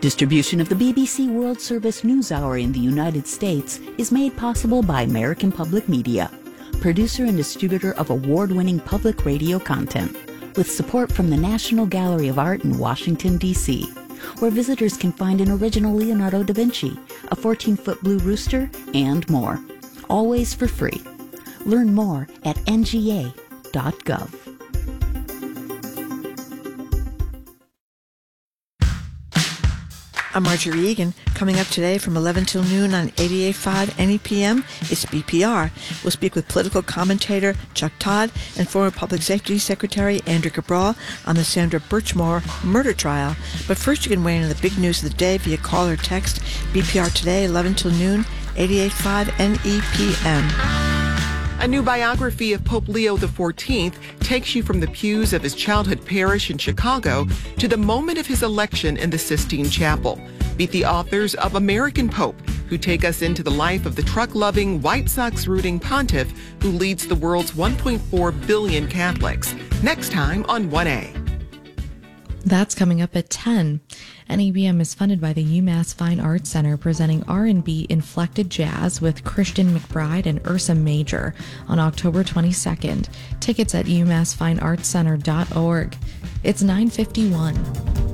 Distribution of the BBC World Service NewsHour in the United States is made possible by American Public Media, producer and distributor of award-winning public radio content, with support from the National Gallery of Art in Washington, D.C., where visitors can find an original Leonardo da Vinci, a 14-foot blue rooster, and more. Always for free. Learn more at nga.gov. I'm Marjorie Egan. Coming up today from 11 till noon on 88.5 NEPM is BPR. We'll speak with political commentator Chuck Todd and former Public Safety Secretary Andrew Cabral on the Sandra Birchmore murder trial. But first you can weigh in on the big news of the day via call or text. BPR today, 11 till noon, 88.5 NEPM. A new biography of Pope Leo XIV takes you from the pews of his childhood parish in Chicago to the moment of his election in the Sistine Chapel. Meet the authors of American Pope, who take us into the life of the truck-loving, White Sox-rooting pontiff who leads the world's 1.4 billion Catholics. Next time on 1A. That's coming up at 10. NEBM is funded by the UMass Fine Arts Center, presenting R&B inflected jazz with Christian McBride and Ursa Major on October 22nd. Tickets at umassfineartscenter.org. It's 9:51.